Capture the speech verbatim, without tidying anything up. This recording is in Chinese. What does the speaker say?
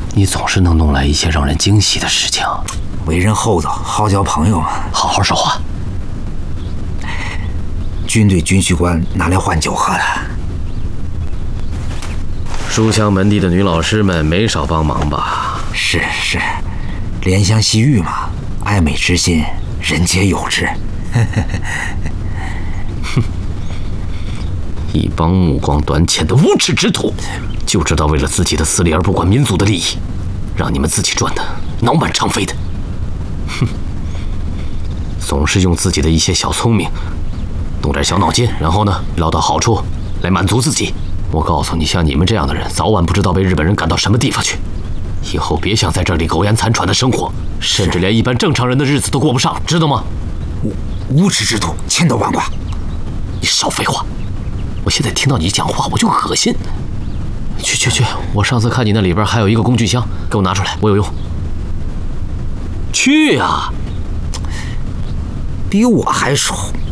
你总是能弄来一些让人惊喜的事情。 为人厚道，好交朋友嘛。 好好说话。 军队军需官拿来换酒喝的。 书香门第的女老师们没少帮忙吧？ 是是，怜香惜玉嘛，爱美之心，人皆有之。 哼，一帮目光短浅的无耻之徒，就知道为了自己的私利而不管民族的利益，让你们自己赚的脑满肠肥的。哼，总是用自己的一些小聪明，动点小脑筋，然后呢捞到好处来满足自己。我告诉你，像你们这样的人，早晚不知道被日本人赶到什么地方去。以后别想在这里苟延残喘的生活，甚至连一般正常人的日子都过不上，知道吗？ 无无耻之徒，千刀万剐！ 你少废话！我现在听到你讲话我就恶心。去去去，我上次看你那里边还有一个工具箱，给我拿出来，我有用。去呀！ 比我还熟。